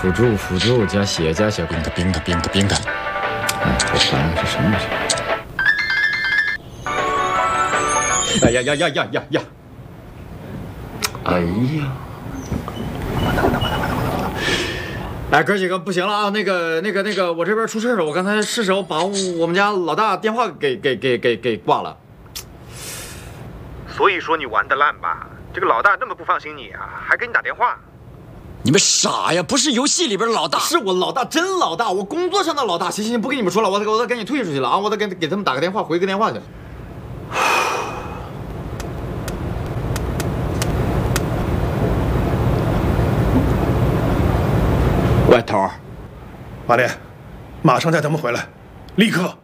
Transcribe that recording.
辅助加血冰的。哎，好烦，这什么东西？哎呀！哎呀！哎，哥几个不行了啊！那个，我这边出事了，我刚才失手把我们家老大电话给挂了。 所以说你玩得烂吧？这个老大那么不放心你啊，还给你打电话。 你们傻呀！不是游戏里边的老大，是我老大，真老大，我工作上的老大。行，不跟你们说了，我得赶紧退出去了啊！我得给他们打个电话，回个电话去。 喂，头儿， 马烈，马上带他们回来，立刻。